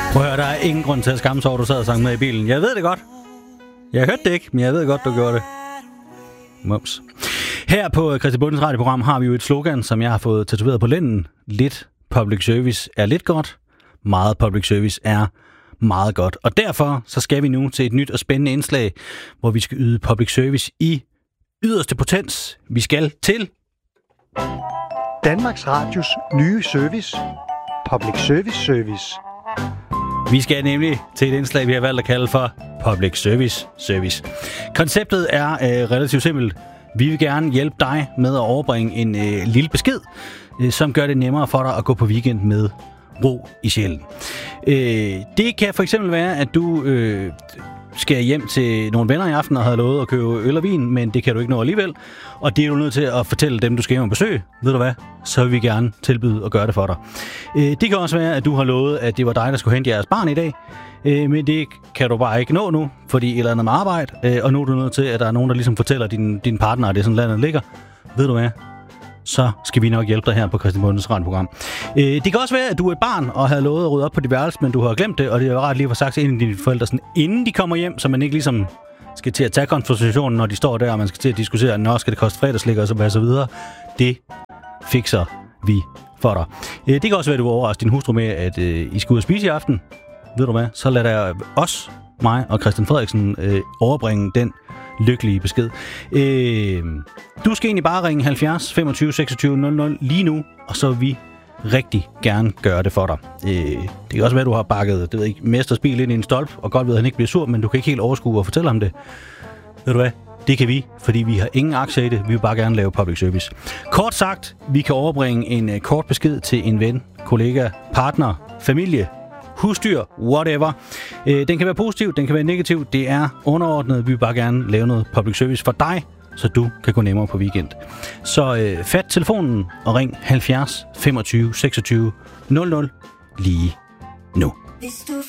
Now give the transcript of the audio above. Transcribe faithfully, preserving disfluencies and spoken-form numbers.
Prøv at høre, der er ingen grund til at skamme sig over, du sad og sang med i bilen. Jeg ved det godt. Jeg hørte det ikke, men jeg ved godt, du gjorde det. Mums. Her på Kristi Bundens radioprogram har vi jo et slogan, som jeg har fået tatoveret på lænden. Lidt public service er lidt godt. Meget public service er meget godt. Og derfor så skal vi nu til et nyt og spændende indslag, hvor vi skal yde public service i yderste potens. Vi skal til Danmarks Radios nye service. Public Service Service. Vi skal nemlig til et indslag, vi har valgt at kalde for Public Service Service. Konceptet er øh, relativt simpelt. Vi vil gerne hjælpe dig med at overbringe en øh, lille besked, øh, som gør det nemmere for dig at gå på weekend med ro i sjælen. Øh, det kan for eksempel være, at du øh, skal hjem til nogle venner i aften og har lovet at købe øl og vin, men det kan du ikke nå alligevel. Og det er du nødt til at fortælle dem, du skal hjem og besøge. Ved du hvad? Så vil vi gerne tilbyde at gøre det for dig. Øh, det kan også være, at du har lovet, at det var dig, der skulle hente jeres barn i dag. Øh, men det kan du bare ikke nå nu, fordi et eller andet med arbejde. Øh, og nu er du nødt til, at der er nogen, der ligesom fortæller din, din partner, at det er sådan, landet ligger. Ved du hvad? Så skal vi nok hjælpe dig her på Kristi Bundens radioprogram. Øh, det kan også være, at du er et barn og havde lovet at rydde op på dit værelse, men du har glemt det, og det er jo ret lige at få sagt til en af dine forældre, sådan, inden de kommer hjem, så man ikke ligesom skal til at tage konfrontationen, når de står der, og man skal til at diskutere, når skal det koste fredagslik og så, og så videre. Det fikser vi for dig. Øh, det kan også være, at du overrasker din hustru med, at øh, I skal ud og spise i aften. Ved du hvad? Så lad der os, mig og Christian Frederiksen øh, overbringe den lykkelige besked. Øh, du skal egentlig bare ringe halvfjerds femogtyve seksogtyve nul nul lige nu, og så vil vi rigtig gerne gøre det for dig. Øh, det kan også være, at du har bakket, det ved ikke, mesters bil ind i en stolp, og godt ved, at han ikke bliver sur, men du kan ikke helt overskue og fortælle ham det. Ved du hvad? Det kan vi, fordi vi har ingen aktier i det. Vi vil bare gerne lave public service. Kort sagt, vi kan overbringe en uh, kort besked til en ven, kollega, partner, familie, husdyr, whatever. Øh, den kan være positiv, den kan være negativ. Det er underordnet. Vi vil bare gerne lave noget public service for dig, så du kan gå nemmere på weekend. Så øh, fat telefonen og ring halvfjerds femogtyve seksogtyve nul nul lige nu. Hvis du